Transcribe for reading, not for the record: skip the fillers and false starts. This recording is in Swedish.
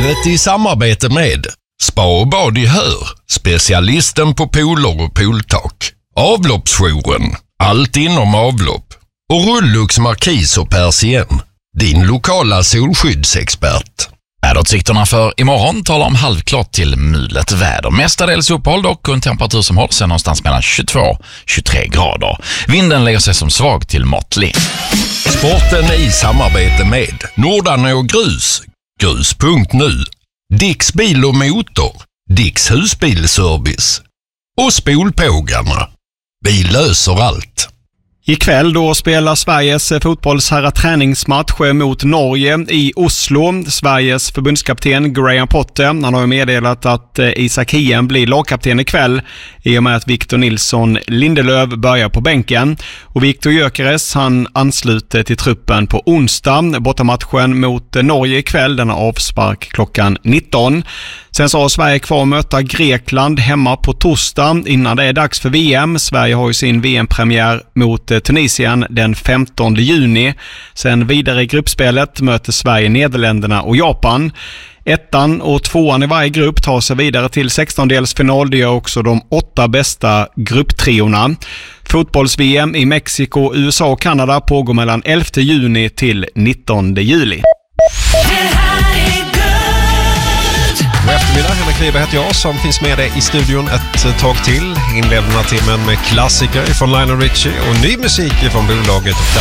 Vädret i samarbete med Spa och bad i Hör, specialisten på pooler och pooltak. Avloppsjouren, allt inom avlopp. Och Rullux Markis och Persien, din lokala solskyddsexpert. Väderutsikterna för imorgon talar om halvklart till mulet väder. Mestadels uppehåll dock och en temperatur som håller sig någonstans mellan 22-23 grader. Vinden lägger sig som svag till måttlig. Sporten i samarbete med Nordarne och Grus, grus.nu, Dicks bil och motor, Dicks husbilservice och Spolpågarna. Vi löser allt. Ikväll då spelar Sveriges fotbollsherra träningsmatch mot Norge i Oslo. Sveriges förbundskapten Graham Potter, han har ju meddelat att Isak Hien blir lagkapten ikväll i och med att Victor Nilsson Lindelöf börjar på bänken. Och Viktor Gyökeres, han ansluter till truppen på onsdag. Bortamatchen mot Norge ikväll, den har avspark klockan 19. Sen så har Sverige kvar att möta Grekland hemma på torsdag innan det är dags för VM. Sverige har ju sin VM-premiär mot Tunisien den 15 juni. Sen vidare i gruppspelet möter Sverige Nederländerna och Japan. Ettan och tvåan i varje grupp tar sig vidare till 16-delsfinal. Det gör också de 8 bästa grupptriorna. Fotbolls-VM i Mexiko, USA och Kanada pågår mellan 11 juni till 19 juli. God eftermiddag, Henrik Liber heter jag som finns med dig i studion ett tag till. Inleder den här timmen med klassiker från Lionel Richie och ny musik från bolaget